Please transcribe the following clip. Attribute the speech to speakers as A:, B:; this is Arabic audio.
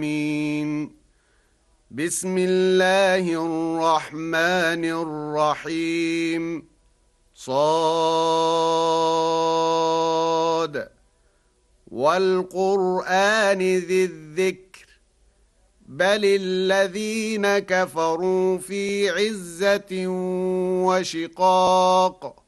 A: بسم الله الرحمن الرحيم صاد والقرآن ذي الذكر بل الذين كفروا في عزة وشقاق